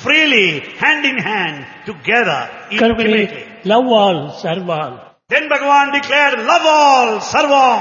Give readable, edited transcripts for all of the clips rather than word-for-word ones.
freely, hand in hand, together, కనుకనే intimately. Love all serve all. Then Bhagavan declared, love all, serve all.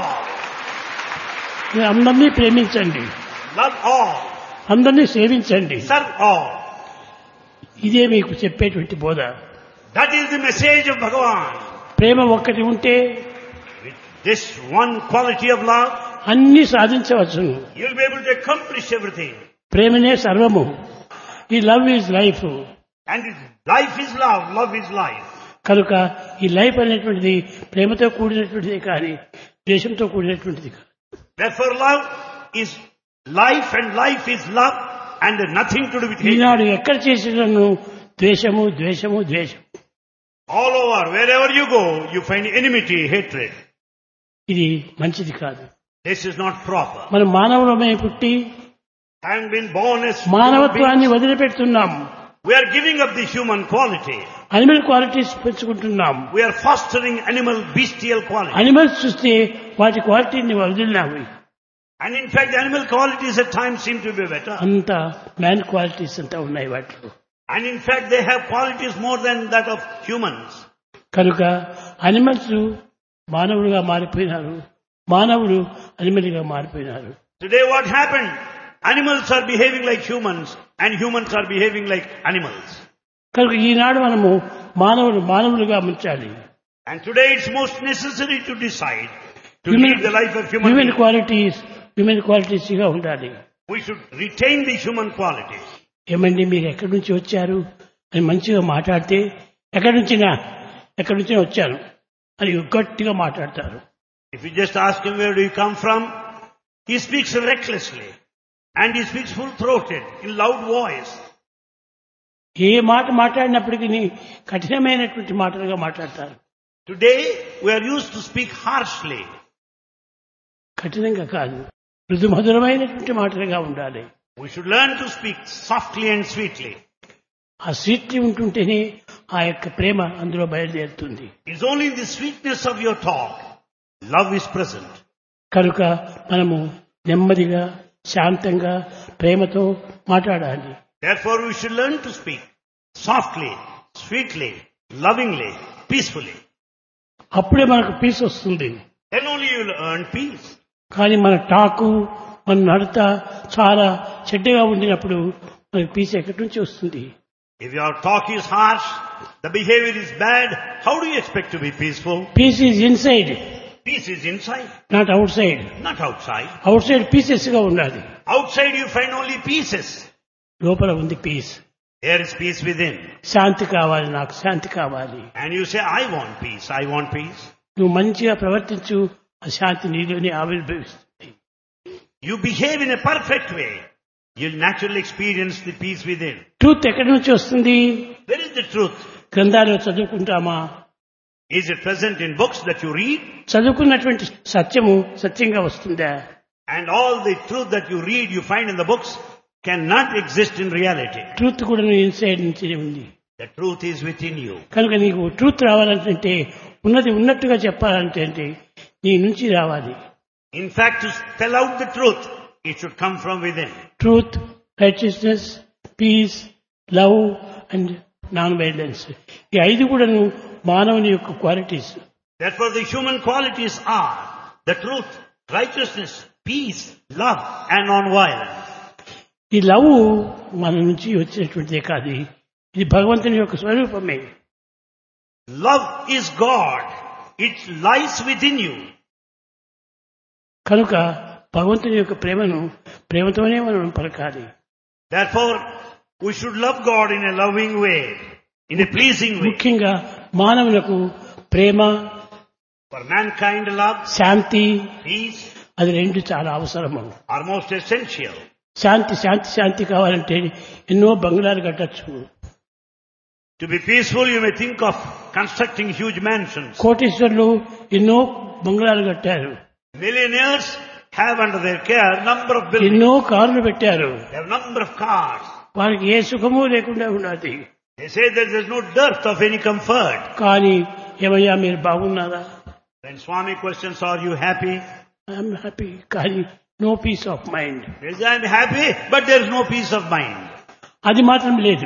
అందరినీ ప్రేమించండి, Love all, అందరినీ సేవించండి. serve all. ఇదే మీకు చెప్పేటువంటి బోధ. That is the message of Bhagavan. ప్రేమ ఒక్కటి ఉంటే With this one quality of love, అన్ని సాధించవచ్చును. you'll be able to accomplish everything. ప్రేమనే సర్వము. ఈ love is life. And life is love, love is life. కనుక ఈ లైఫ్ అనేటువంటిది ప్రేమతో కూడినటువంటిది కానీ ద్వేషంతో కూడినటువంటిది కాదు. Therefore love is life and life is love and nothing to do with hate. ఈనాడు ఎక్కడ చేసినను ద్వేషము ద్వేషము ద్వేషం. All over, wherever you go, you find enmity, hatred. ఇది మంచిది కాదు. This is not proper. మనం మానవులమై పుట్టి Having been born as human మానవత్వాన్ని beings, వదిలిపెడుతున్నాం. we are giving up the human quality. Animal qualities పెంచుకుంటున్నాం. We are fostering animal, bestial quality. Animals చూస్తే వాటి క్వాలిటీని వదిలినాము. And in fact, the animal qualities at times seem to be better. అంత man qualities అంతా ఉన్నాయి వాటిలో. And in fact, they have qualities more than that of humans. కనుక animals మానవులుగా మారిపోయినారు, మానవులు అనిమల్గా మారిపోయినారు. Today what happened? Animals are behaving like humans and humans are behaving like animals. కనుక ఈనాడు మనము మానవులుగా ఉంచాలి. And today it's most necessary to decide to Human- lead the life of human human beings. Qualities గా ఉండాలి. We should retain the human qualities. ఏమండి మీరు ఎక్కడి నుంచి వచ్చారు అని మంచిగా మాట్లాడితే ఎక్కడి నుంచినా వచ్చాను అని గట్టిగా మాట్లాడతారు. If you just ask him where do you come from, he speaks recklessly and he speaks full-throated in loud voice. ఏ మాట మాట్లాడినప్పటికీ కఠినమైనటువంటి మాటలుగా మాట్లాడతారు. Today we are used to speak harshly. కఠినంగా కాదు, మృదు మధురమైనటువంటి మాటలుగా ఉండాలి. We should learn to speak softly and sweetly. ఆ sweetly ఉంటుంటేనే ఆ యొక్క ప్రేమ అందులో బయలుదేరుతుంది. It's only in the sweetness of your talk love is present. కనుక మనము నెమ్మదిగా శాంతంగా ప్రేమతో మాట్లాడాలి. Therefore we should learn to speak softly, sweetly, lovingly, peacefully. అప్పుడే మనకు పీస్ వస్తుంది. Then only you will earn peace. కానీ మన టాకు మన నడత చాలా చెడ్డగా ఉండినప్పుడు మనకు పీస్ ఎక్కడి నుంచి వస్తుంది? If your talk is harsh, the behavior is bad, how do you expect to be peaceful? Piece is inside, Peace is inside, not out side. not outside. Out side pieces గా ఉండాలి, Outside you find only pieces. లోపల ఉంది piece. There is peace within. శాంతి కావాలి, నాకు శాంతి కావాలి. And you say, I want peace, I want peace. నువ్వు మంచిగా ప్రవర్తించు, ఆ శాంతి నీలోనే ఆవిర్భవిస్తుంది. You behave in a perfect way, you'll naturally experience the peace within. Truth ఎక్కడి నుంచి వస్తుంది? Where is the truth? గ్రంథాలు చదువుకుంటామా? Is it present in books that you read? చదువుకున్నటువంటి సత్యము సత్యంగా వస్తుందా? And all the truth that you read, you find in the books, cannot exist in reality. Truth కూడా నీ ఇన్సైడ్ నుంచి ఉంది. The truth is within you. కనుక నీకు ట్రూత్ రావాలంటే ఉన్నది ఉన్నట్టుగా చెప్పాలంటే నీ నుంచి రావాలి. In fact, to spell out the truth, it should come from within. Truth, righteousness, piece, love and non violence, ఈ ఐదు కూడాను మానవుని యొక్క qualities. Therefore, the human qualities are the truth, righteousness, peace, love, and non-violence. ఈ love మన నుంచి వచ్చినటువంటిదే కాదు, ఇది భగవంతుని యొక్క స్వరూపమే. Love is God. It lies within you. కనుక భగవంతుని యొక్క ప్రేమతోనే మనం పలకాలి. Therefore, we should love God in a loving way, in a pleasing way. ముఖ్యంగా మానవులకు ప్రేమ, For mankind, love, Shanti, peace అది రెండు చాలా అవసరము. are most essential. శాంతి కావాలంటే ఎన్నో బంగ్లాలు కట్టచ్చు. To be peaceful, you may think of constructing huge mansions. కోటీశ్వరులు ఎన్నో బంగ్లాలు కట్టారు, Millionaires have under their care number of buildings. ఎన్నో కార్లు పెట్టారు. They have number of cars. వారికి ఏ సుఖము లేకుండా ఉన్నది. They say that there is no dearth of any comfort. కానీ ఏమయ్యా మీరు బాగున్నారా? When Swami questions, are you happy? I'm happy, కానీ no piece of mind. They say, I am happy, but there is no peace of mind. అది మాత్రం లేదు.